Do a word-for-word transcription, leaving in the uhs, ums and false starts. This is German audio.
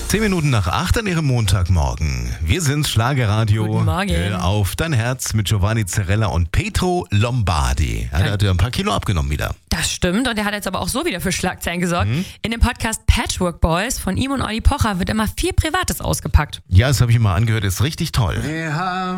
Zehn Minuten nach acht an Ihrem Montagmorgen. Wir sind Schlagerradio. Guten Morgen. Äh, auf dein Herz mit Giovanni Zarella und Petro Lombardi. Ja, der hat ja ein paar Kilo abgenommen wieder. Das stimmt und der hat jetzt aber auch so wieder für Schlagzeilen gesorgt. Mhm. In dem Podcast Patchwork Boys von ihm und Olli Pocher wird immer viel Privates ausgepackt. Ja, das habe ich mal angehört, ist richtig toll. Wir haben